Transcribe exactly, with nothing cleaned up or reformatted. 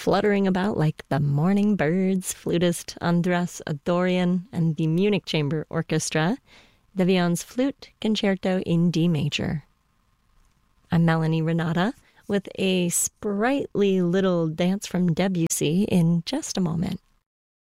fluttering about like the morning birds, flutist Andras Adorian and the Munich Chamber Orchestra, Devian's Flute Concerto in D major. I'm Melanie Renata with a sprightly little dance from Debussy in just a moment.